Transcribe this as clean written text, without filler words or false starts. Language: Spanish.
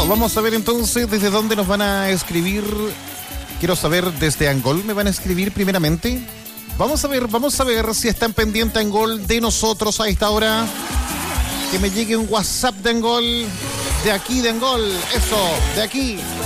vamos a ver entonces desde dónde nos van a escribir. Quiero saber, ¿desde Angol me van a escribir primeramente? Vamos a ver si están pendientes Angol de nosotros a esta hora. Que me llegue un WhatsApp de Angol. De aquí, de Angol. Eso, de aquí.